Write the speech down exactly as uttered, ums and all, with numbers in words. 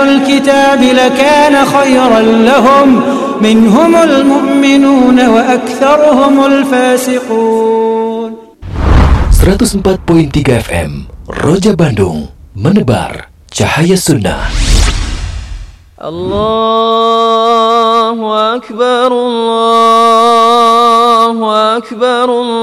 الكتاب لكان خيرا لهم منهم المؤمنون وأكثرهم الفاسقون. seratus empat koma tiga F M Roja Bandung, menebar cahaya sunnah. Allahu Akbar, Allahu Akbar, Allahu